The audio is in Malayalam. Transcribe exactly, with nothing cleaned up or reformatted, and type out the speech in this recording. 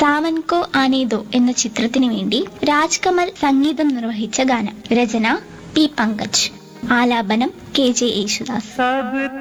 സാവൻകോ ആനേദോ എന്ന ചിത്രത്തിനു വേണ്ടി രാജ്കമൽ സംഗീതം നിർവഹിച്ച ഗാനം. രചന പി പങ്കജ്, ആലാപനം കെ ജെ യേശുദാസ്.